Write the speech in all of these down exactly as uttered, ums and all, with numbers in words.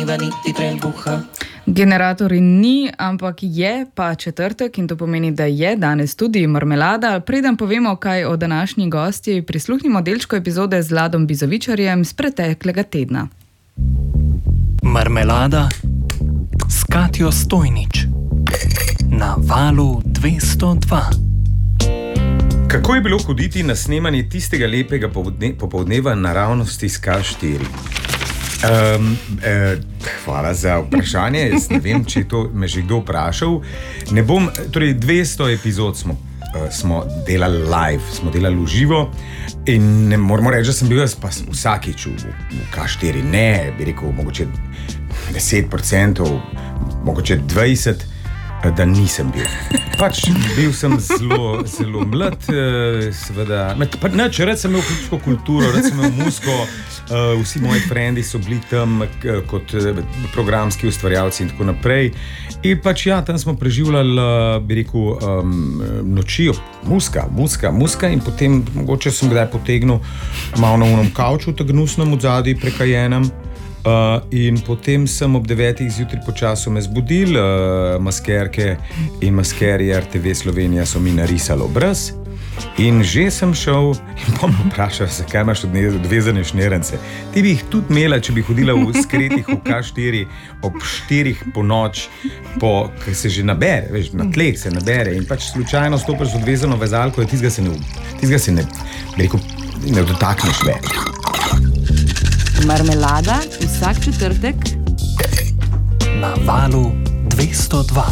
dneva niti trebuha. Generatorji ni, ampak je pa četrtek in to pomeni, da je danes tudi marmelada. Preden povemo, kaj o današnji gosti, prisluhnimo delčko epizode z Ladom Bizovičarjem z preteklega tedna. Marmelada s Katjo Stojnič na valu dvesto dva. Kako je bilo hoditi na snemanje tistega lepega popoldneva naravnosti s K štiri? Um, eh, hvala za vprašanje. Jaz ne vem, če to me že kdo vprašal. Ne bom, torej dvesto epizod smo, uh, smo delali live, smo delali v živo in ne moramo reči, da sem bil jaz pa vsakič v, v K štiri. Ne, bi rekel, mogoče deset procentov, mogoče dvajset procentov, da nisem bil. Pač bil sem zelo, zelo mlad, seveda. Neč, rad sem imel klubsko kulturo, rad sem imel muziko, vsi moji frendi so bili tam kot programski ustvarjalci in tako naprej. In pač ja, tam smo preživljali, bi rekel, um, noči, muzika, muzika, muzika in potem mogoče sem kdaj potegnil malo na unom kavču, tak gnusnem odzadju prekajenem. Uh, in potem sem ob devetih zjutraj počasu me zbudil, uh, maskerke in maskerje R T V Slovenija so mi narisali obraz in že sem šel in pa me vprašal, zakaj imaš odvezane šnirence. Ti bi jih tudi imela, če bi hodila v skretih v K štiri ob štirih po noč, po, ker se že nabere, veš, na tleh se nabere in pač slučajno stopiš z odvezano vezalko in tizga se ne, tizga se ne, bi rekel, ne dotakneš več. Marmelada vsak četrtek na valu dvesto dva.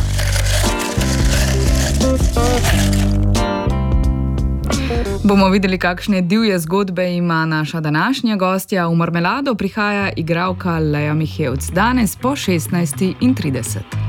Bomo videli, kakšne divje zgodbe ima naša današnja gostja. V Marmelado prihaja igralka Lea Mihevc danes po šestnajsti in trideset.